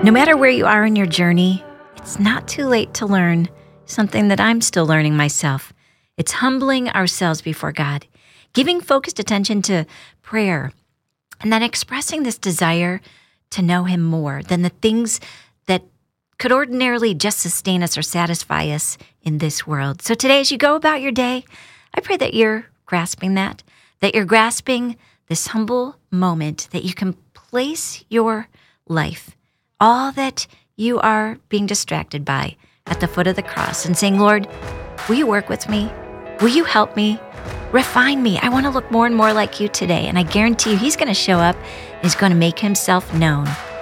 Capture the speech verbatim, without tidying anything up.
No matter where you are in your journey, it's not too late to learn something that I'm still learning myself. It's humbling ourselves before God, giving focused attention to prayer, and then expressing this desire to know Him more than the things that could ordinarily just sustain us or satisfy us in this world. So today, as you go about your day, I pray that you're grasping that, that you're grasping this humble moment that you can place your life, all that you are being distracted by, at the foot of the cross and saying, Lord, will you work with me? Will you help me? Refine me. I want to look more and more like you today. And I guarantee you He's going to show up and He's going to make Himself known